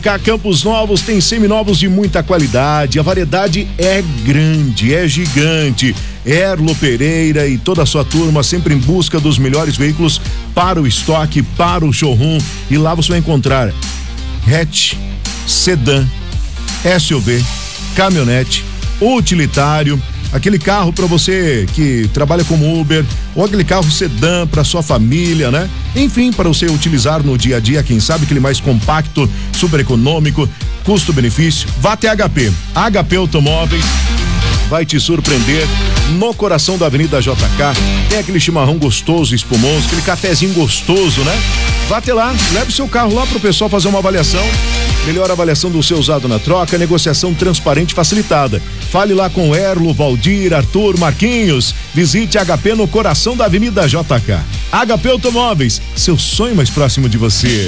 Campos Novos tem seminovos de muita qualidade, a variedade é grande, é gigante. Erlo Pereira e toda a sua turma sempre em busca dos melhores veículos para o estoque, para o showroom, e lá você vai encontrar hatch, sedã, SUV, caminhonete, utilitário, aquele carro para você que trabalha como Uber, ou aquele carro sedã para sua família, né? Enfim, para você utilizar no dia a dia, quem sabe aquele mais compacto, super econômico, custo-benefício. Vá até HP Automóveis, vai te surpreender no coração da Avenida JK. Tem aquele chimarrão gostoso, espumoso, aquele cafezinho gostoso, né? Vá até lá, leve seu carro lá pro pessoal fazer uma avaliação. Melhor avaliação do seu usado na troca, negociação transparente facilitada. Fale lá com Erlo, Valdir, Arthur, Marquinhos. Visite HP no coração da Avenida JK. HP Automóveis, seu sonho mais próximo de você.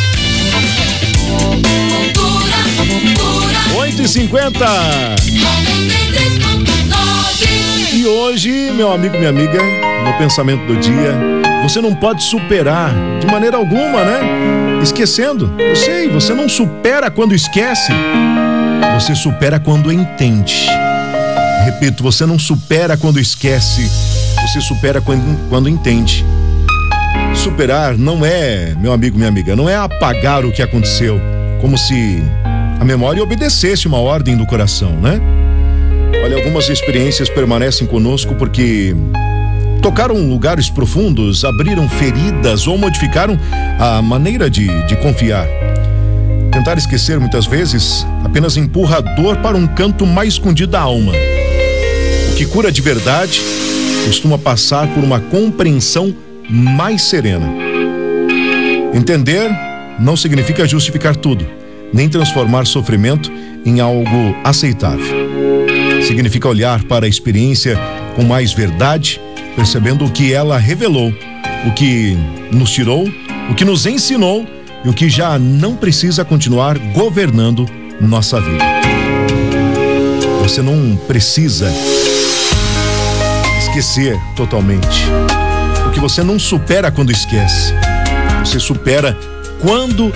8h50. E hoje, meu amigo, minha amiga, no pensamento do dia, você não pode superar de maneira alguma, né? Esquecendo. Eu sei, você não supera quando esquece. Você supera quando entende. Repito, você não supera quando esquece. Você supera quando entende. Superar não é, meu amigo, minha amiga, não é apagar o que aconteceu, como se a memória obedecesse uma ordem do coração, né? Olha, algumas experiências permanecem conosco porque tocaram lugares profundos, abriram feridas ou modificaram a maneira de confiar. Tentar esquecer muitas vezes apenas empurra a dor para um canto mais escondido da alma. O que cura de verdade costuma passar por uma compreensão mais serena. Entender não significa justificar tudo, nem transformar sofrimento em algo aceitável. Significa olhar para a experiência com mais verdade, percebendo o que ela revelou, o que nos tirou, o que nos ensinou e o que já não precisa continuar governando nossa vida. Você não precisa esquecer totalmente. O que você não supera quando esquece, você supera quando